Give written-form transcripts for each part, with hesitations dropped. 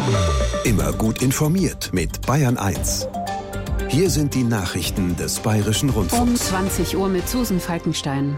Immer gut informiert mit Bayern 1. Hier sind die Nachrichten des Bayerischen Rundfunks. Um 20 Uhr mit Susan Falkenstein.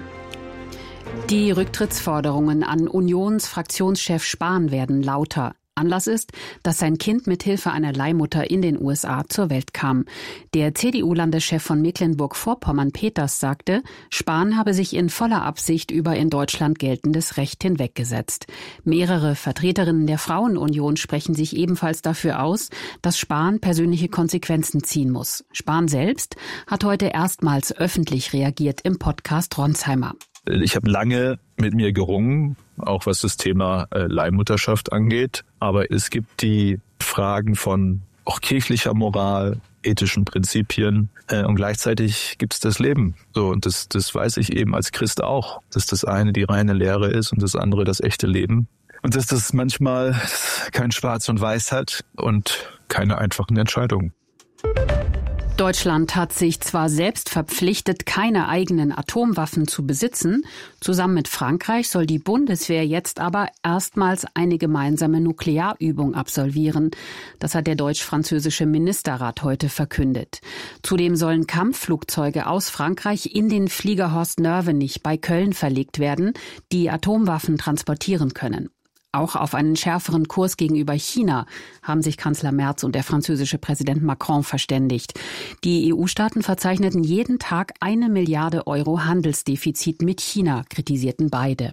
Die Rücktrittsforderungen an Unionsfraktionschef Spahn werden lauter. Anlass ist, dass sein Kind mit Hilfe einer Leihmutter in den USA zur Welt kam. Der CDU-Landeschef von Mecklenburg-Vorpommern, Peters, sagte, Spahn habe sich in voller Absicht über in Deutschland geltendes Recht hinweggesetzt. Mehrere Vertreterinnen der Frauenunion sprechen sich ebenfalls dafür aus, dass Spahn persönliche Konsequenzen ziehen muss. Spahn selbst hat heute erstmals öffentlich reagiert im Podcast Ronsheimer. Ich habe lange mit mir gerungen, auch was das Thema Leihmutterschaft angeht. Aber es gibt die Fragen von auch kirchlicher Moral, ethischen Prinzipien und gleichzeitig gibt es das Leben. So, und das weiß ich eben als Christ auch, dass das eine die reine Lehre ist und das andere das echte Leben. Und dass das manchmal kein Schwarz und Weiß hat und keine einfachen Entscheidungen. Deutschland hat sich zwar selbst verpflichtet, keine eigenen Atomwaffen zu besitzen. Zusammen mit Frankreich soll die Bundeswehr jetzt aber erstmals eine gemeinsame Nuklearübung absolvieren. Das hat der deutsch-französische Ministerrat heute verkündet. Zudem sollen Kampfflugzeuge aus Frankreich in den Flieger Horst Nörvenich bei Köln verlegt werden, die Atomwaffen transportieren können. Auch auf einen schärferen Kurs gegenüber China haben sich Kanzler Merz und der französische Präsident Macron verständigt. Die EU-Staaten verzeichneten jeden Tag 1 Milliarde Euro Handelsdefizit mit China, kritisierten beide.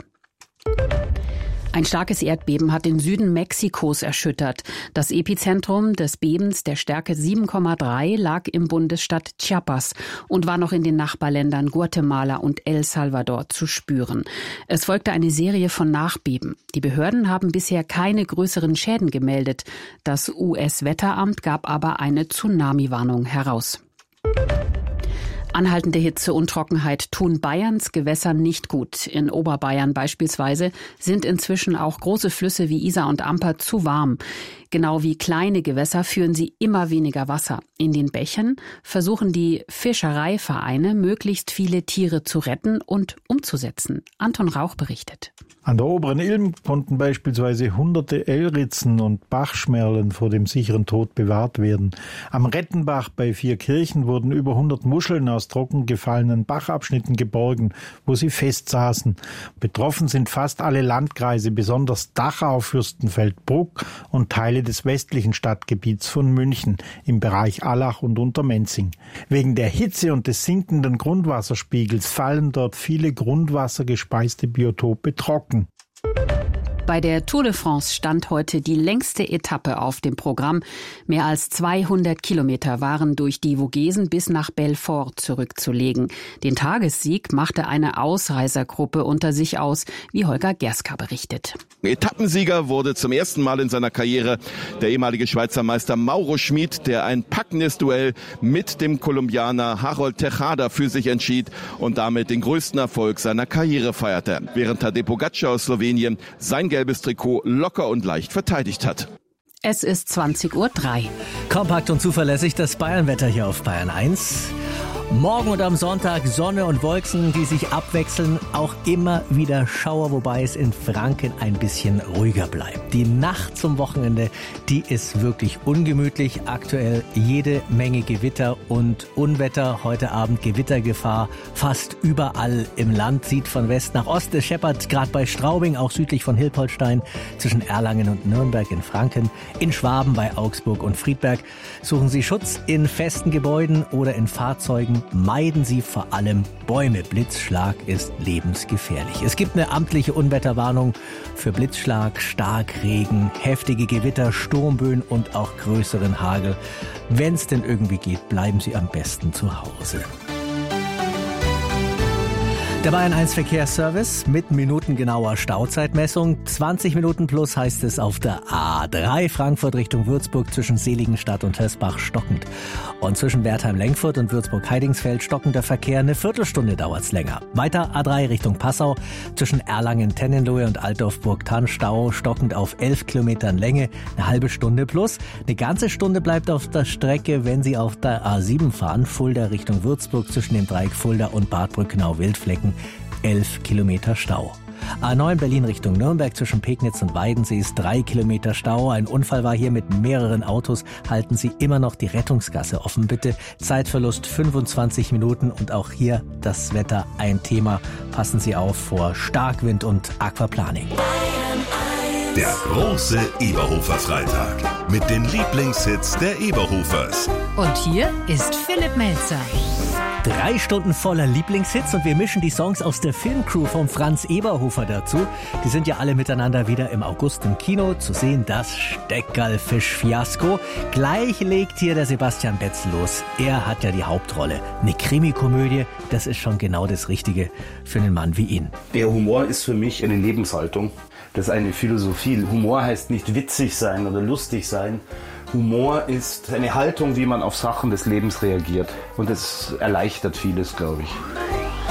Ein starkes Erdbeben hat den Süden Mexikos erschüttert. Das Epizentrum des Bebens der Stärke 7,3 lag im Bundesstaat Chiapas und war noch in den Nachbarländern Guatemala und El Salvador zu spüren. Es folgte eine Serie von Nachbeben. Die Behörden haben bisher keine größeren Schäden gemeldet. Das US-Wetteramt gab aber eine Tsunami-Warnung heraus. Anhaltende Hitze und Trockenheit tun Bayerns Gewässern nicht gut. In Oberbayern beispielsweise sind inzwischen auch große Flüsse wie Isar und Amper zu warm. Genau wie kleine Gewässer führen sie immer weniger Wasser. In den Bächen versuchen die Fischereivereine, möglichst viele Tiere zu retten und umzusetzen. Anton Rauch berichtet. An der oberen Ilm konnten beispielsweise hunderte Elritzen und Bachschmerlen vor dem sicheren Tod bewahrt werden. Am Rettenbach bei Vierkirchen wurden über 100 Muscheln aus trocken gefallenen Bachabschnitten geborgen, wo sie festsaßen. Betroffen sind fast alle Landkreise, besonders Dachau, Fürstenfeldbruck und Teile des westlichen Stadtgebiets von München im Bereich Allach und Untermenzing. Wegen der Hitze und des sinkenden Grundwasserspiegels fallen dort viele grundwassergespeiste Biotope trocken. Bei der Tour de France stand heute die längste Etappe auf dem Programm. Mehr als 200 Kilometer waren durch die Vogesen bis nach Belfort zurückzulegen. Den Tagessieg machte eine Ausreißergruppe unter sich aus, wie Holger Gerska berichtet. Etappensieger wurde zum ersten Mal in seiner Karriere der ehemalige Schweizer Meister Mauro Schmid, der ein packendes Duell mit dem Kolumbianer Harold Tejada für sich entschied und damit den größten Erfolg seiner Karriere feierte, während Tadej Pogačar aus Slowenien sein gelbes Trikot locker und leicht verteidigt hat. Es ist 20:03 Uhr. Kompakt und zuverlässig das Bayernwetter hier auf Bayern 1. Morgen und am Sonntag Sonne und Wolken, die sich abwechseln, auch immer wieder Schauer, wobei es in Franken ein bisschen ruhiger bleibt. Die Nacht zum Wochenende, die ist wirklich ungemütlich. Aktuell jede Menge Gewitter und Unwetter. Heute Abend Gewittergefahr fast überall im Land. Zieht von West nach Ost. Es scheppert gerade bei Straubing, auch südlich von Hilpoltstein, zwischen Erlangen und Nürnberg in Franken. In Schwaben bei Augsburg und Friedberg. Suchen Sie Schutz in festen Gebäuden oder in Fahrzeugen. Meiden Sie vor allem Bäume. Blitzschlag ist lebensgefährlich. Es gibt eine amtliche Unwetterwarnung für Blitzschlag, Starkregen, heftige Gewitter, Sturmböen und auch größeren Hagel. Wenn es denn irgendwie geht, bleiben Sie am besten zu Hause. Der Bayern 1 Verkehrsservice mit minutengenauer Stauzeitmessung. 20 Minuten plus heißt es auf der A3 Frankfurt Richtung Würzburg zwischen Seligenstadt und Hösbach stockend. Und zwischen Wertheim-Lengfurt und Würzburg-Heidingsfeld stockender Verkehr. Eine Viertelstunde dauert's länger. Weiter A3 Richtung Passau zwischen Erlangen-Tennenlohe und Altdorf-Burgthann Stau stockend auf 11 Kilometern Länge. Eine halbe Stunde plus. Eine ganze Stunde bleibt auf der Strecke, wenn Sie auf der A7 fahren. Fulda Richtung Würzburg zwischen dem Dreieck Fulda und Bad Brückenau-Wildflecken. 11 Kilometer Stau. A9 Berlin Richtung Nürnberg zwischen Pegnitz und Weidensee ist 3 Kilometer Stau. Ein Unfall war hier mit mehreren Autos. Halten Sie immer noch die Rettungsgasse offen, bitte. Zeitverlust 25 Minuten und auch hier das Wetter ein Thema. Passen Sie auf vor Starkwind und Aquaplaning. Der große Eberhofer Freitag mit den Lieblingshits der Eberhofers. Und hier ist Philipp Melzer. 3 Stunden voller Lieblingshits und wir mischen die Songs aus der Filmcrew von Franz Eberhofer dazu. Die sind ja alle miteinander wieder im August im Kino zu sehen. Das Steckerlfisch-Fiasko. Gleich legt hier der Sebastian Betz los. Er hat ja die Hauptrolle. Eine Krimikomödie, das ist schon genau das Richtige für einen Mann wie ihn. Der Humor ist für mich eine Lebenshaltung. Das ist eine Philosophie. Humor heißt nicht witzig sein oder lustig sein. Humor ist eine Haltung, wie man auf Sachen des Lebens reagiert. Und das erleichtert vieles, glaube ich.